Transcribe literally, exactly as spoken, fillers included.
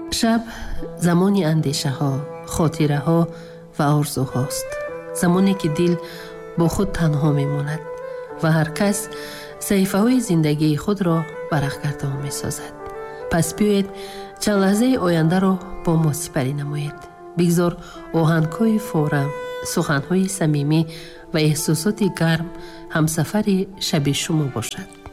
шаб замони андешаҳо, хотираҳо ва орзуҳост. замоне ки дил бо худ танҳо мемонад ва ҳар кас саҳифаҳои зиндагии худро варақ карда месозад. пас биёед чанд лаҳзаи ояндаро бо мо сипарӣ намоед. бигзор оҳангҳои фора, суханҳои самимӣ ва эҳсосоти гарм ҳамсафари шаби шумо бошад.